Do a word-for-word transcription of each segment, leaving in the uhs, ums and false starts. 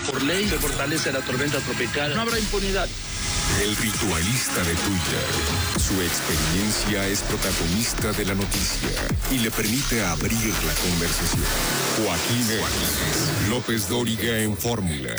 Por ley se fortalece la tormenta tropical. No habrá impunidad. El ritualista de Twitter. Su experiencia es protagonista de la noticia y le permite abrir la conversación. Joaquín López Dóriga en Fórmula.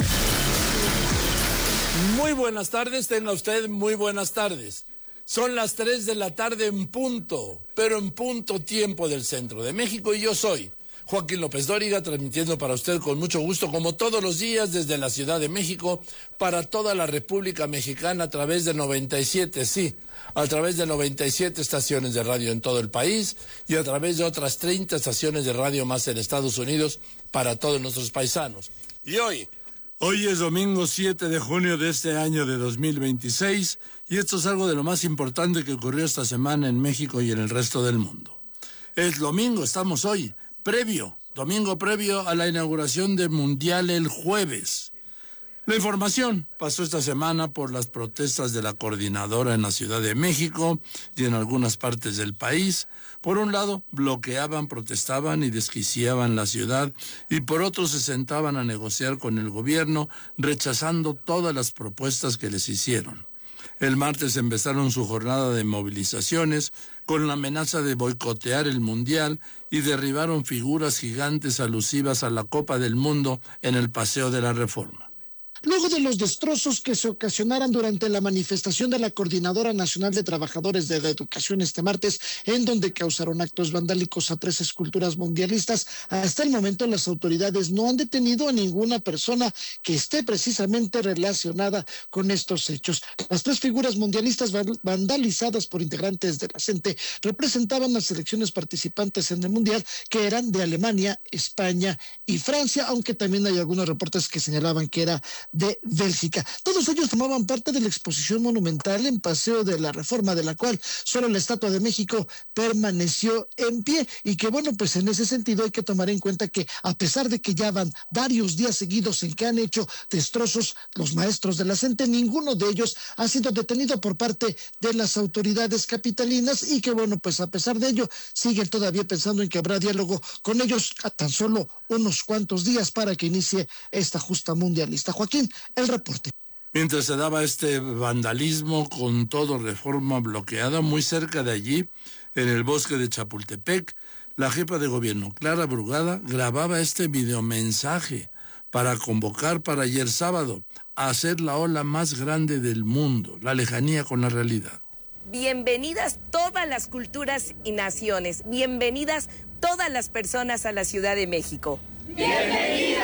Muy buenas tardes, tenga usted muy buenas tardes. Son las tres de la tarde en punto, pero en punto tiempo del centro de México, y yo soy Joaquín López Dóriga, transmitiendo para usted con mucho gusto, como todos los días, desde la Ciudad de México, para toda la República Mexicana, a través de noventa y siete, sí, a través de noventa y siete estaciones de radio en todo el país, y a través de otras treinta estaciones de radio más en Estados Unidos, para todos nuestros paisanos. Y hoy... Hoy es domingo siete de junio de este año de dos mil veintiséis, y esto es algo de lo más importante que ocurrió esta semana en México y en el resto del mundo. Es domingo, estamos hoy, previo, domingo previo a la inauguración del Mundial el jueves. La información pasó esta semana por las protestas de la coordinadora en la Ciudad de México y en algunas partes del país. Por un lado, bloqueaban, protestaban y desquiciaban la ciudad, y por otro se sentaban a negociar con el gobierno, rechazando todas las propuestas que les hicieron. El martes empezaron su jornada de movilizaciones con la amenaza de boicotear el Mundial y derribaron figuras gigantes alusivas a la Copa del Mundo en el Paseo de la Reforma. Luego de los destrozos que se ocasionaran durante la manifestación de la Coordinadora Nacional de Trabajadores de la Educación este martes, en donde causaron actos vandálicos a tres esculturas mundialistas, hasta el momento las autoridades no han detenido a ninguna persona que esté precisamente relacionada con estos hechos. Las tres figuras mundialistas vandalizadas por integrantes de la CENTE representaban las selecciones participantes en el Mundial, que eran de Alemania, España y Francia, aunque también hay algunos reportes que señalaban que era de Bélgica. Todos ellos formaban parte de la exposición monumental en Paseo de la Reforma, de la cual solo la Estatua de México permaneció en pie, y que bueno, pues en ese sentido hay que tomar en cuenta que a pesar de que ya van varios días seguidos en que han hecho destrozos los maestros de la CENTE, ninguno de ellos ha sido detenido por parte de las autoridades capitalinas, y que bueno, pues a pesar de ello siguen todavía pensando en que habrá diálogo con ellos a tan solo unos cuantos días para que inicie esta justa mundialista. Joaquín, el reporte. Mientras se daba este vandalismo con todo Reforma bloqueada, muy cerca de allí, en el bosque de Chapultepec, la jefa de gobierno, Clara Brugada, grababa este videomensaje para convocar para ayer sábado a hacer la ola más grande del mundo, la lejanía con la realidad. Bienvenidas todas las culturas y naciones, bienvenidas todas las personas a la Ciudad de México. ¡Bienvenidas!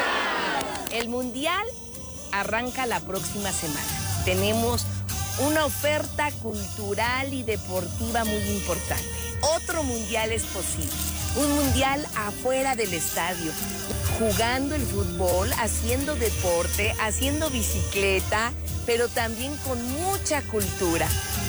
El Mundial arranca la próxima semana. Tenemos una oferta cultural y deportiva muy importante. Otro mundial es posible. Un mundial afuera del estadio, jugando el fútbol, haciendo deporte, haciendo bicicleta, pero también con mucha cultura.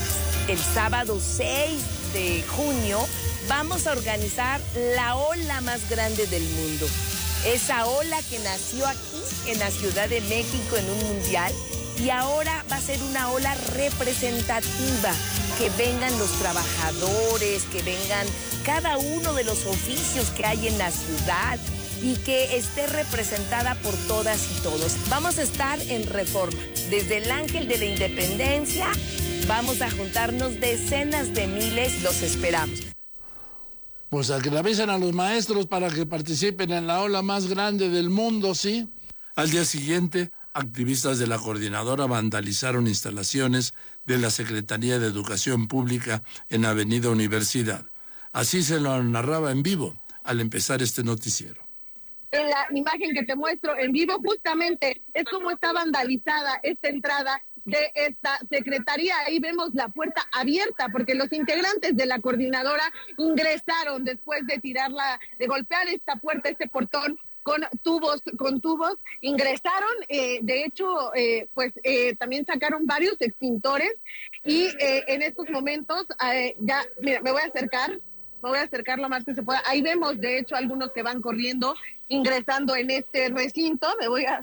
El sábado seis de junio vamos a organizar la ola más grande del mundo. Esa ola que nació aquí en la Ciudad de México en un mundial, y ahora va a ser una ola representativa, que vengan los trabajadores, que vengan cada uno de los oficios que hay en la ciudad y que esté representada por todas y todos. Vamos a estar en Reforma, desde el Ángel de la Independencia, vamos a juntarnos decenas de miles, los esperamos. Pues a que le avisen a los maestros para que participen en la ola más grande del mundo, ¿sí? Al día siguiente, activistas de la coordinadora vandalizaron instalaciones de la Secretaría de Educación Pública en Avenida Universidad. Así se lo narraba en vivo al empezar este noticiero. En la imagen que te muestro en vivo, justamente es como está vandalizada esta entrada de esta secretaría. Ahí vemos la puerta abierta porque los integrantes de la coordinadora ingresaron después de tirarla, de golpear esta puerta, este portón con tubos, con tubos, ingresaron, eh, de hecho, eh, pues eh, también sacaron varios extintores y eh, en estos momentos, eh, ya, mira, me voy a acercar, me voy a acercar lo más que se pueda. Ahí vemos, de hecho, algunos que van corriendo, ingresando en este recinto. Me voy a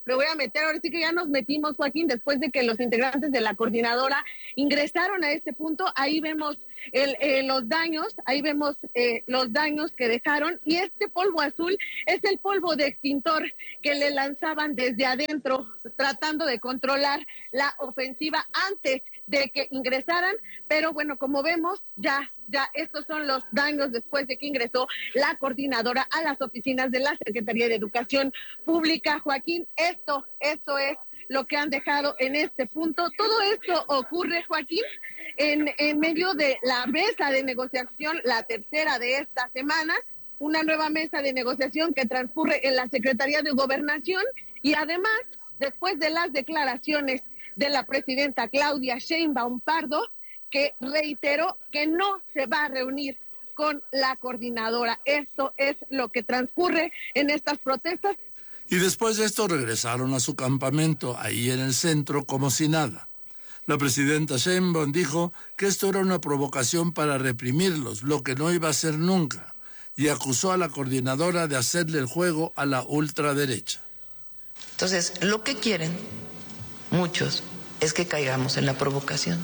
me voy a meter, ahora sí que ya nos metimos, Joaquín, después de que los integrantes de la coordinadora ingresaron a este punto. Ahí vemos el, eh, los daños, ahí vemos eh, los daños que dejaron, y este polvo azul es el polvo de extintor que le lanzaban desde adentro, tratando de controlar la ofensiva antes de que ingresaran, pero bueno, como vemos, ya, ya estos son los daños después de que ingresó la coordinadora a las oficinas de la Secretaría de Educación Pública. Joaquín, esto, esto es lo que han dejado en este punto. Todo esto ocurre, Joaquín, en, en medio de la mesa de negociación, la tercera de esta semana, una nueva mesa de negociación que transcurre en la Secretaría de Gobernación, y además, después de las declaraciones de la presidenta Claudia Sheinbaum Pardo, que reiteró que no se va a reunir con la coordinadora. Esto es lo que transcurre en estas protestas. Y después de esto regresaron a su campamento, ahí en el centro, como si nada. La presidenta Sheinbaum dijo que esto era una provocación para reprimirlos, lo que no iba a hacer nunca, y acusó a la coordinadora de hacerle el juego a la ultraderecha. Entonces, lo que quieren muchos es que caigamos en la provocación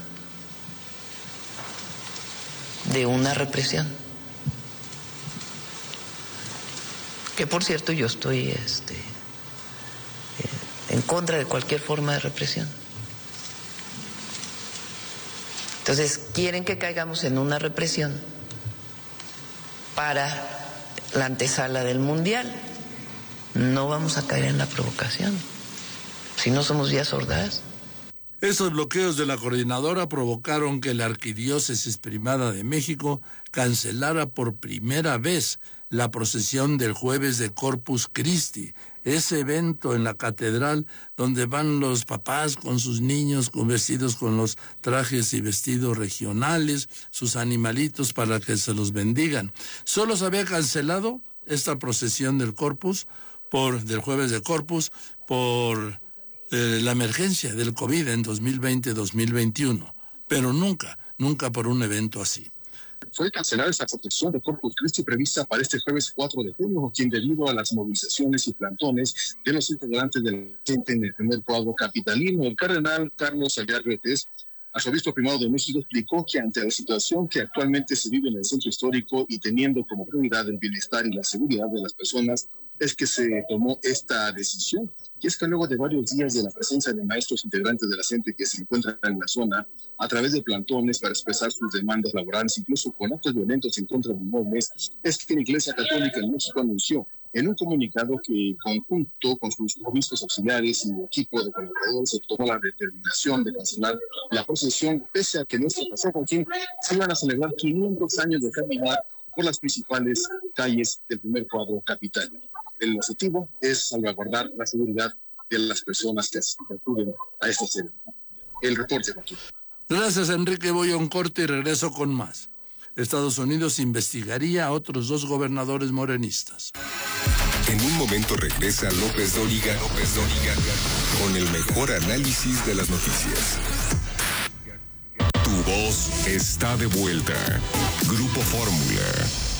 de una represión. Que por cierto yo estoy este, en contra de cualquier forma de represión. Entonces, quieren que caigamos en una represión para la antesala del Mundial. No vamos a caer en la provocación, si no somos ya sordas. Esos bloqueos de la coordinadora provocaron que la Arquidiócesis Primada de México cancelara por primera vez la procesión del jueves de Corpus Christi, ese evento en la catedral donde van los papás con sus niños con vestidos con los trajes y vestidos regionales, sus animalitos para que se los bendigan. Solo se había cancelado esta procesión del Corpus, por, del jueves de Corpus, por eh, la emergencia del COVID en dos mil veinte dos mil veintiuno, pero nunca, nunca por un evento así. Fue cancelada esta procesión de Corpus Christi prevista para este jueves cuatro de junio, quien debido a las movilizaciones y plantones de los integrantes del gente en el primer cuadro capitalino, el cardenal Carlos Aguiar Retes, arzobispo primado de México, explicó que ante la situación que actualmente se vive en el centro histórico y teniendo como prioridad el bienestar y la seguridad de las personas, es que se tomó esta decisión. Y es que luego de varios días de la presencia de maestros integrantes de la C E N T E que se encuentran en la zona, a través de plantones para expresar sus demandas laborales, incluso con actos violentos en contra de inmuebles, es que la Iglesia Católica en México anunció en un comunicado que, conjunto con sus obispos auxiliares y equipo de colaboradores, se tomó la determinación de cancelar la procesión, pese a que en este pasado Joaquín se iban a celebrar quinientos años de caminar por las principales calles del primer cuadro capital. El objetivo es salvaguardar la seguridad de las personas que acuden a esta ceremonia. El reporte, Joaquín. Gracias, Enrique. Voy a un corte y regreso con más. Estados Unidos investigaría a otros dos gobernadores morenistas. En un momento regresa López Dóriga, López Dóriga, con el mejor análisis de las noticias. Tu voz está de vuelta. Grupo Fórmula.